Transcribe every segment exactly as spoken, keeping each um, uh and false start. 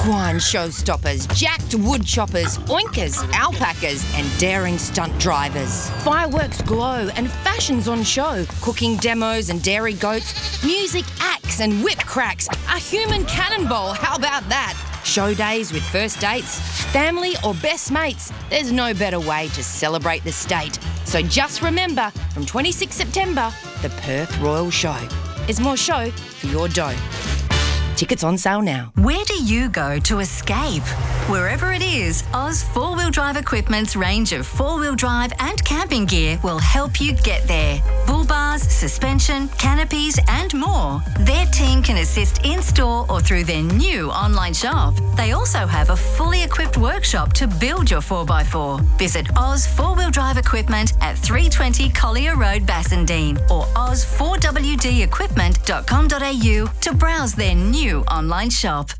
equine showstoppers, jacked wood choppers, oinkers, alpacas and daring stunt drivers. Fireworks glow and fashions on show, cooking demos and dairy goats, music acts and whip cracks, a human cannonball, how about that? Show days with first dates, family or best mates, there's no better way to celebrate the state. So just remember, from twenty-sixth September, the Perth Royal Show. There's more show for your dough. Tickets on sale now. Where do you go to escape? Wherever it is, Oz Four Wheel Drive Equipment's range of four-wheel drive and camping gear will help you get there. Bull bars, suspension, canopies and more. Their team can assist in-store or through their new online shop. They also have a fully equipped workshop to build your four by four. Visit Oz Four Wheel Drive Equipment at three twenty Collier Road, Bassendean or oz four w d equipment dot com dot a u to browse their new online shop.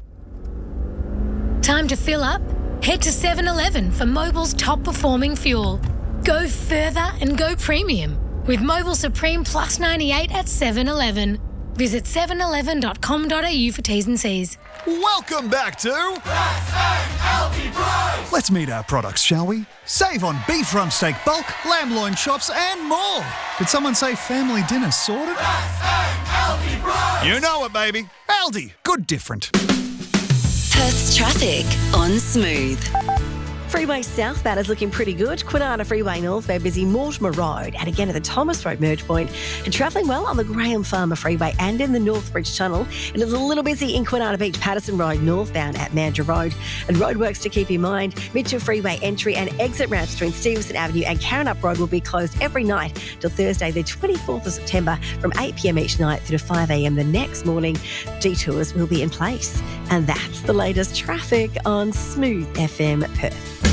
Time to fill up? Head to seven eleven for Mobil's top performing fuel. Go further and go premium with Mobil Supreme Plus ninety-eight at seven eleven. Visit seven eleven dot com dot a u for T's and C's. Welcome back to S A L T Price. Let's meet our products, shall we? Save on beef rump steak bulk, lamb loin chops and more. Did someone say family dinner sorted? S A L T Price. You know it, baby. Aldi. Good different. Perth's traffic on Smooth. Freeway southbound is looking pretty good. Kwinana Freeway northbound busy Mortimer Road and again at the Thomas Road merge point. And travelling well on the Graham Farmer Freeway and in the Northbridge Tunnel. It is a little busy in Kwinana Beach Patterson Road northbound at Mandurah Road. And roadworks to keep in mind, Mitchell Freeway entry and exit routes between Stevenson Avenue and Karrinyup Road will be closed every night till Thursday the twenty-fourth of September from eight p m each night through to five a m the next morning. Detours will be in place. And that's the latest traffic on Smooth F M Perth.